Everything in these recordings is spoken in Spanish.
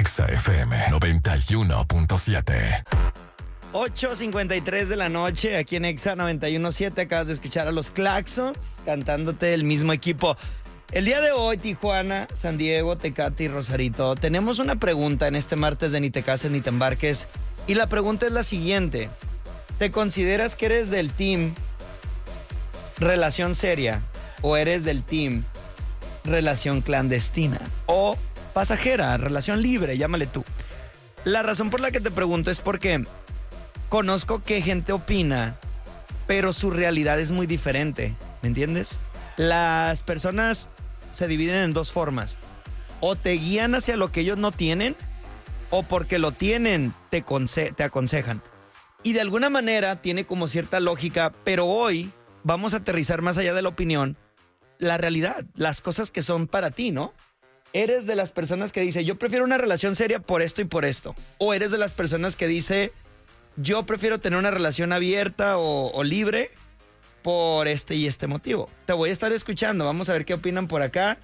Exa FM 91.7. 8:53 de la noche, aquí en Exa 91.7. Acabas de escuchar a los Claxons cantándote el mismo equipo. El día de hoy, Tijuana, San Diego, Tecate y Rosarito, tenemos una pregunta en este martes de Ni te cases ni te embarques. Y la pregunta es la siguiente: ¿te consideras que eres del team relación seria o eres del team relación clandestina o pasajera, relación libre, llámale tú? La razón por la que te pregunto es porque conozco que gente opina, pero su realidad es muy diferente, ¿me entiendes? Las personas se dividen en dos formas: o te guían hacia lo que ellos no tienen, o porque lo tienen te aconsejan. Y de alguna manera tiene como cierta lógica, pero hoy vamos a aterrizar más allá de la opinión, la realidad, las cosas que son para ti, ¿no? ¿Eres de las personas que dice, yo prefiero una relación seria por esto y por esto? ¿O eres de las personas que dice, yo prefiero tener una relación abierta o libre por este y este motivo? Te voy a estar escuchando, vamos a ver qué opinan por acá.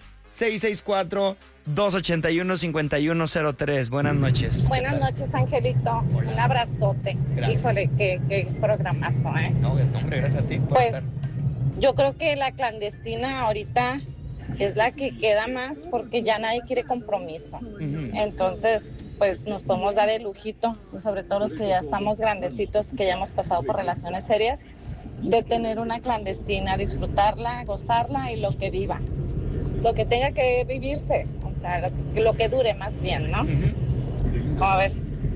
664-281-5103. Buenas noches. Buenas noches, Angelito. Hola. Un abrazote. Gracias. Híjole, qué programazo, ¿eh? No, hombre, gracias a ti. Pues yo creo que la clandestina ahorita es la que queda más porque ya nadie quiere compromiso. Entonces, pues nos podemos dar el lujito, y sobre todo los que ya estamos grandecitos, que ya hemos pasado por relaciones serias, de tener una clandestina, disfrutarla, gozarla y lo que viva. Lo que tenga que vivirse, o sea, lo que dure más bien, ¿no? ¿Cómo ves?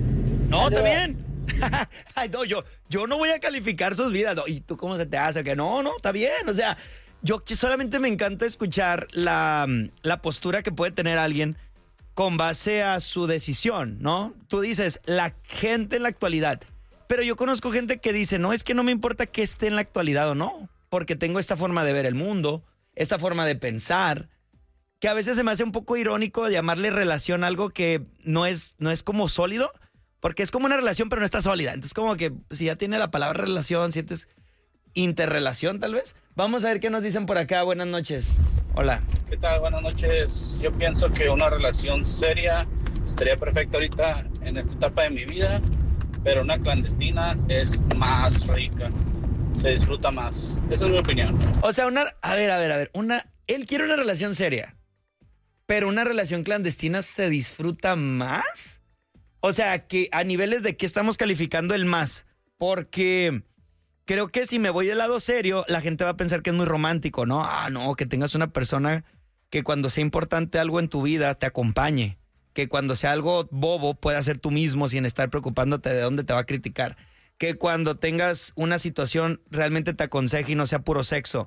No, está Saludos. bien. Ay, no, yo no voy a calificar sus vidas. No, ¿y tú cómo se te hace? Que no, está bien. O sea, yo solamente me encanta escuchar la postura que puede tener alguien con base a su decisión, ¿no? Tú dices, la gente en la actualidad. Pero yo conozco gente que dice, no, es que no me importa que esté en la actualidad o no, porque tengo esta forma de ver el mundo, esta forma de pensar, que a veces se me hace un poco irónico llamarle relación a algo que no es como sólido, porque es como una relación pero no está sólida. Entonces como que si ya tiene la palabra relación, sientes interrelación tal vez. Vamos a ver qué nos dicen por acá. Buenas noches. Hola. ¿Qué tal? Buenas noches. Yo pienso que una relación seria estaría perfecta ahorita en esta etapa de mi vida, pero una clandestina es más rica, se disfruta más. Esa es mi opinión. O sea, a ver, él quiere una relación seria, pero una relación clandestina se disfruta más. O sea, que a niveles de qué estamos calificando el más, porque creo que si me voy del lado serio, la gente va a pensar que es muy romántico, ¿no? No, que tengas una persona que cuando sea importante algo en tu vida te acompañe, que cuando sea algo bobo puedas ser tú mismo sin estar preocupándote de dónde te va a criticar, que cuando tengas una situación realmente te aconseje y no sea puro sexo,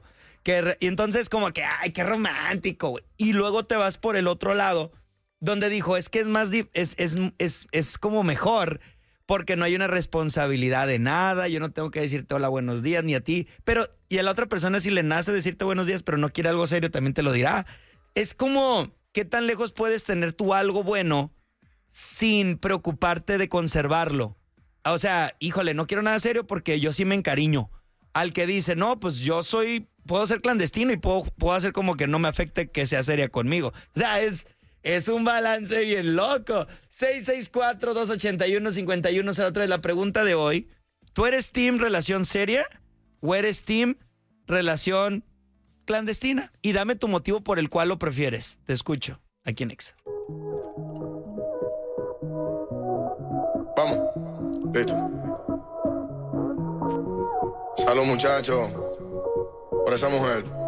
y entonces como que, ay, qué romántico, güey. Y luego te vas por el otro lado, donde dijo, es que es más, es como mejor, porque no hay una responsabilidad de nada, yo no tengo que decirte hola, buenos días, ni a ti, y a la otra persona si le nace decirte buenos días, pero no quiere algo serio, también te lo dirá. Es como, ¿qué tan lejos puedes tener tú algo bueno sin preocuparte de conservarlo? O sea, híjole, no quiero nada serio porque yo sí me encariño. Al que dice, no, pues puedo ser clandestino y puedo hacer como que no me afecte que sea seria conmigo. O sea, es un balance bien loco. 664-281-5103. La pregunta de hoy: ¿tú eres team relación seria o eres team relación clandestina? Y dame tu motivo por el cual lo prefieres. Te escucho aquí en Exa. Vamos, listo. Salud, muchachos, por esa mujer.